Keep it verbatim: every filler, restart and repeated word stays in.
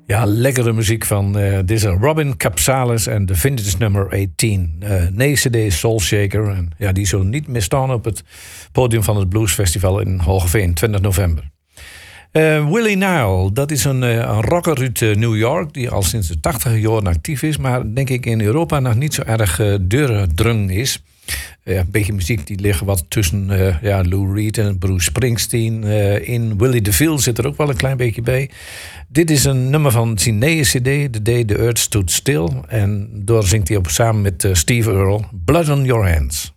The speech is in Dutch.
Ja, lekkere muziek van uh, dit is Robin Capsales en de vintage nummer achttien. Uh, nee, C D Soul Shaker. En, ja, die zullen niet misstaan op het podium van het Blues Festival in Hogeveen, twintig november. Uh, Willie Nile, dat is een, uh, een rocker uit uh, New York die al sinds de tachtig jaren actief is, maar denk ik in Europa nog niet zo erg uh, deurdrung is. Uh, een beetje muziek die liggen wat tussen uh, ja, Lou Reed en Bruce Springsteen. Uh, in Willie DeVille zit er ook wel een klein beetje bij. Dit is een nummer van zijn nieuwe C D, The Day the Earth Stood Still. En door zingt hij op samen met uh, Steve Earle, Blood on Your Hands.